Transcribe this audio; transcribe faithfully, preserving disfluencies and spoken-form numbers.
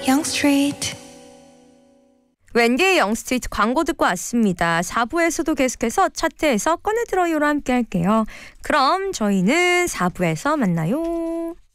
Young Street. 웬디의 영스트리트 광고 듣고 왔습니다. 사 부에서도 계속해서 차트에서 꺼내들어요로 함께 할게요. 그럼 저희는 사 부에서 만나요.